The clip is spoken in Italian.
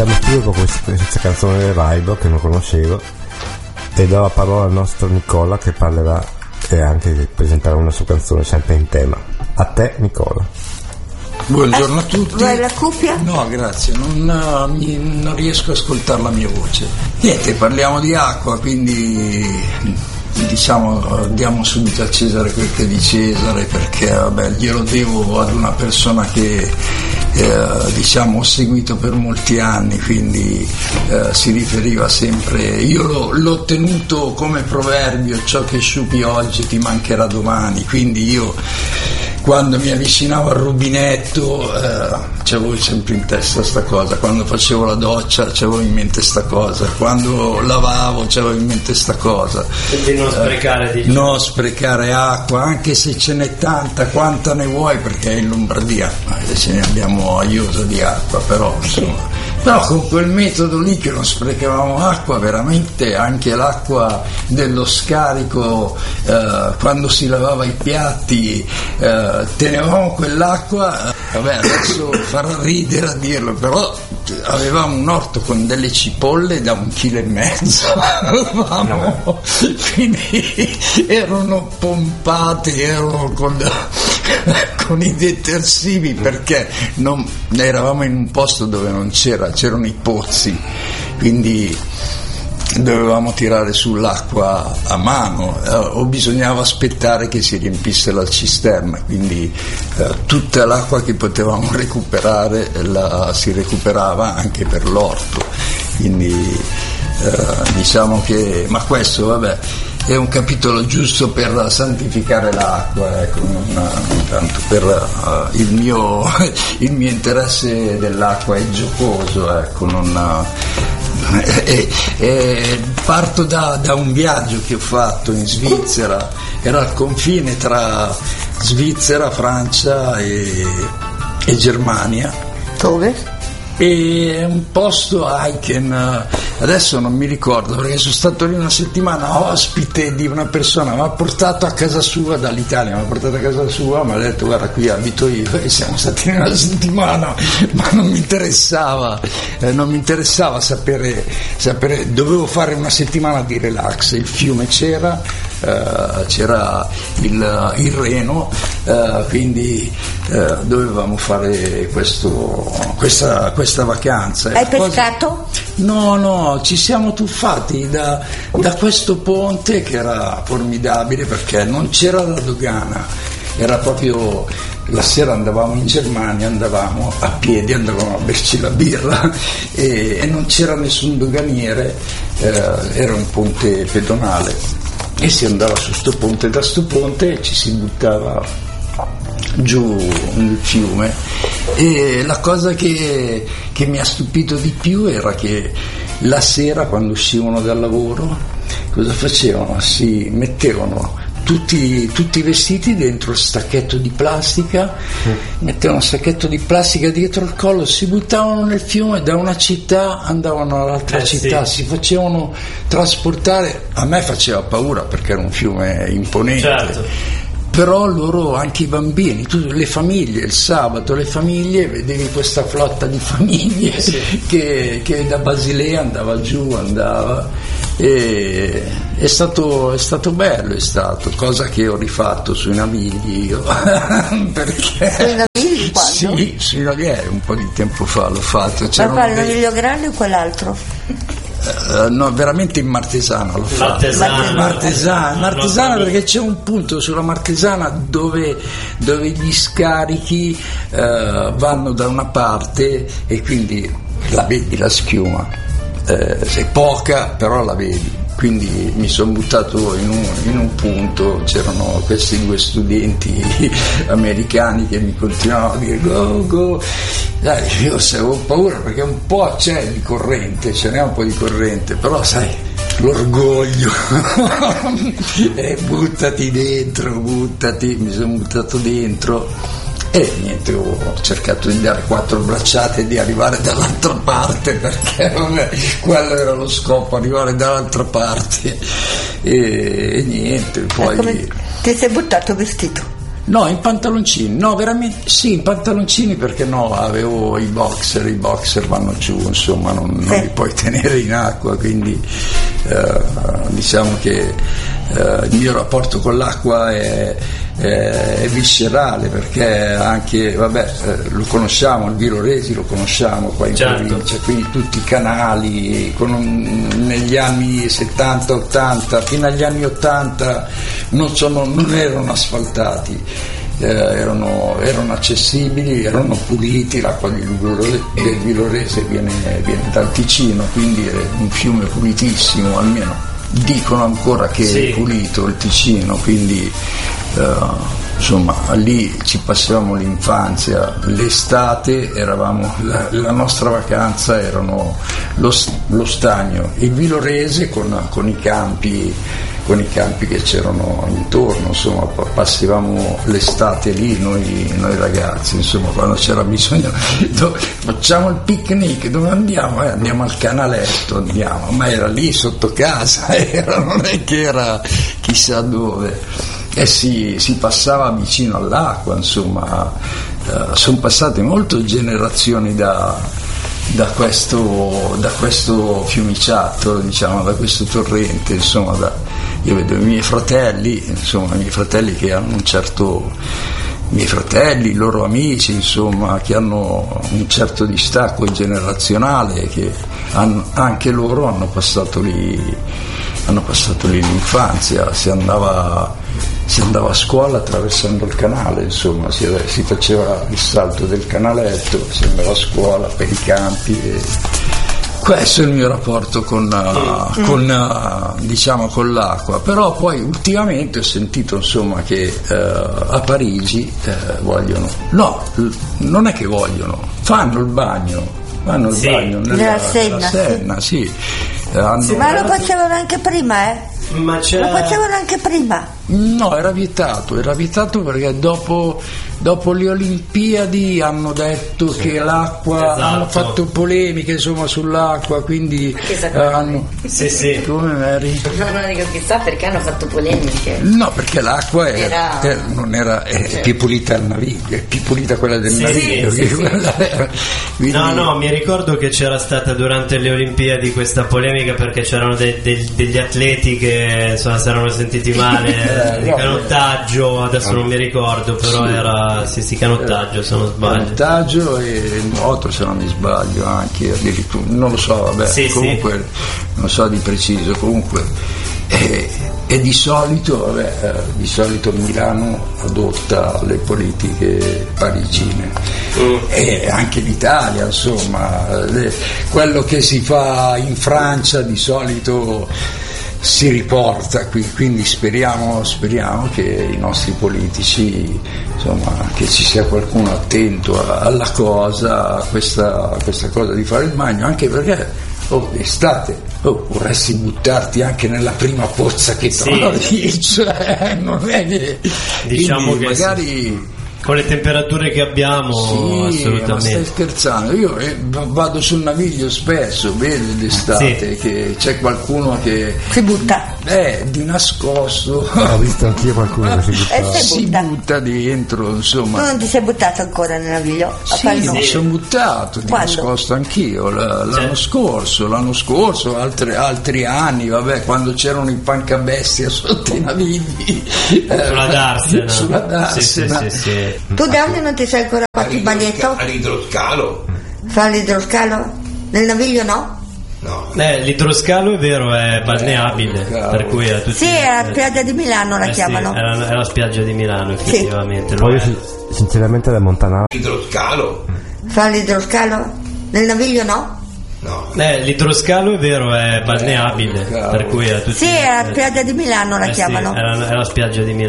Siamo qui dopo questa canzone del Vibe che non conoscevo e do la parola al nostro Nicola che parlerà e anche presenterà una sua canzone sempre in tema. A te Nicola. Buongiorno a tutti. Vuoi la cuffia? No, grazie, non riesco a ascoltare la mia voce. Niente, parliamo di acqua, quindi diciamo diamo subito a Cesare quel che è di Cesare, perché vabbè, glielo devo ad una persona che diciamo ho seguito per molti anni, quindi si riferiva sempre, io l'ho tenuto come proverbio: ciò che sciupi oggi ti mancherà domani. Quindi io, quando mi avvicinavo al rubinetto, c'avevo sempre in testa sta cosa, quando facevo la doccia c'avevo in mente sta cosa, quando lavavo c'avevo in mente sta cosa. Quindi non sprecare acqua, anche se ce n'è tanta, quanta ne vuoi, perché in Lombardia ce ne abbiamo a iosa di acqua, però insomma. Però con quel metodo lì che non sprecavamo acqua, veramente anche l'acqua dello scarico, quando si lavava i piatti, tenevamo quell'acqua, vabbè, adesso farà ridere a dirlo, però avevamo un orto con delle cipolle da 1,5 kg, no. Quindi erano pompate, erano con i detersivi, perché eravamo in un posto dove non c'erano i pozzi, quindi dovevamo tirare sull'acqua a mano, o bisognava aspettare che si riempisse la cisterna, quindi tutta l'acqua che potevamo recuperare si recuperava anche per l'orto, quindi diciamo che, ma questo vabbè è un capitolo giusto per santificare l'acqua, ecco, non tanto per il mio interesse dell'acqua è giocoso, ecco, parto da un viaggio che ho fatto in Svizzera, era al confine tra Svizzera, Francia e Germania. Dove? E un posto Aiken, adesso non mi ricordo perché sono stato lì una settimana ospite di una persona, mi ha portato a casa sua dall'Italia, mi ha portato a casa sua, mi ha detto guarda qui abito io, e siamo stati lì una settimana, ma non mi interessava sapere, dovevo fare una settimana di relax, il fiume c'era il Reno, quindi dovevamo fare questa vacanza. Hai pescato? No, ci siamo tuffati da questo ponte che era formidabile, perché non c'era la dogana, era proprio la sera andavamo in Germania, andavamo a piedi, andavamo a berci la birra e non c'era nessun doganiere, era un ponte pedonale e si andava su sto ponte, da sto ponte ci si buttava giù nel fiume. E la cosa che mi ha stupito di più era che la sera, quando uscivano dal lavoro, cosa facevano? Si mettevano tutti i vestiti dentro il sacchetto di plastica, mettevano un sacchetto di plastica dietro il collo, si buttavano nel fiume, da una città andavano all'altra città, sì. Si facevano trasportare. A me faceva paura perché era un fiume imponente, certo. Però loro, anche i bambini, le famiglie, il sabato le famiglie, vedevi questa flotta di famiglie, sì. che da Basilea andava giù, e è stato bello, cosa che ho rifatto sui Navigli io. Perché sui Navigli quando? Sì, sui Navigli un po' di tempo fa l'ho fatto. Ma qual, il Naviglio Grande o quell'altro? No, veramente in Martesana l'ho fatto. Martesana, perché c'è un punto sulla Martesana dove gli scarichi vanno da una parte e quindi la vedi la schiuma, è poca però la vedi. Quindi mi sono buttato in un punto, c'erano questi 2 studenti americani che mi continuavano a dire go. Dai, io avevo paura perché un po' c'è di corrente, ce n'è un po' di corrente, però sai, l'orgoglio. E buttati dentro, mi sono buttato dentro. E niente, ho cercato di dare 4 bracciate e di arrivare dall'altra parte, perché vabbè, quello era lo scopo, arrivare dall'altra parte. E niente, poi... Come ti sei buttato vestito? No, in pantaloncini, no, veramente sì, in pantaloncini, perché no, avevo i boxer vanno giù, insomma, non li puoi tenere in acqua, quindi diciamo che il mio rapporto con l'acqua è viscerale, perché anche, lo conosciamo, il Villoresi lo conosciamo qua in provincia, quindi tutti i canali negli anni 70-80 fino agli anni 80 non erano asfaltati, erano accessibili, erano puliti. L'acqua del Villorese viene dal Ticino, quindi è un fiume pulitissimo, almeno dicono ancora che è pulito il Ticino, quindi insomma lì ci passavamo l'infanzia, l'estate la nostra vacanza erano lo stagno, il Villorese con i campi che c'erano intorno, insomma, passavamo l'estate lì noi ragazzi, insomma, quando c'era bisogno facciamo il picnic, dove andiamo? Andiamo al canaletto, ma era lì sotto casa, non è che era chissà dove, e si passava vicino all'acqua, insomma. Sono passate molte generazioni da questo fiumiciattolo, diciamo, da questo torrente, insomma. Io vedo i miei fratelli che hanno i loro amici, insomma, che hanno un certo distacco generazionale, che anche loro hanno passato lì l'infanzia. Si andava a scuola attraversando il canale, insomma, si faceva il salto del canaletto, si andava a scuola per i campi. Questo è il mio rapporto con l'acqua. Però poi ultimamente ho sentito, insomma, che a Parigi vogliono, no, non è che vogliono, fanno il bagno nella Senna, sì. Ma lo facevano anche prima, Lo facevano anche prima. No, era vietato perché dopo le Olimpiadi hanno detto che l'acqua, hanno fatto polemiche, insomma, sull'acqua, quindi hanno... Sì. Come Mary? Non dico chissà perché hanno fatto polemiche. No, perché l'acqua non era più pulita il naviglio, è più pulita quella del naviglio. Quindi... No, mi ricordo che c'era stata durante le Olimpiadi questa polemica, perché c'erano degli atleti che, insomma, si erano sentiti male, di canottaggio, adesso non mi ricordo, però era canottaggio, se non sbaglio. Canottaggio e nuoto, se non mi sbaglio, anche addirittura, non lo so, comunque non so di preciso, comunque. E di solito Milano adotta le politiche parigine, e anche l'Italia, insomma, quello che si fa in Francia di solito si riporta qui, quindi speriamo che i nostri politici, insomma, che ci sia qualcuno attento alla cosa, a questa cosa di fare il bagno, anche perché estate, vorresti buttarti anche nella prima pozza che trovi, cioè, non è che, diciamo, che magari con le temperature che abbiamo, assolutamente. Ma stai scherzando? Io vado sul Naviglio spesso, vedo d'estate che c'è qualcuno che si butta di nascosto. Ho visto anch'io qualcuno che si butta dentro, insomma. Tu non ti sei buttato ancora nel Naviglio? Mi sono buttato di nascosto anch'io l'anno scorso, altri anni, quando c'erano i pancabestia sotto i navigli, sulla Darsena. Sì. Tu Davide non ti sei ancora fatto il bagnetto? All'idroscalo? Fa l'idroscalo? Nel Naviglio no? No. L'idroscalo è vero, è balneabile, per cui a tutti... Sì, è la spiaggia di Milano la chiamano. È la spiaggia di Milano, effettivamente. Poi sinceramente da Montanaro. L'idroscalo? Fa l'idroscalo? Nel Naviglio no? No. L'idroscalo è vero, è balneabile, per cui a tutti... Sì, è la spiaggia di Milano la chiamano. È la spiaggia di Milano.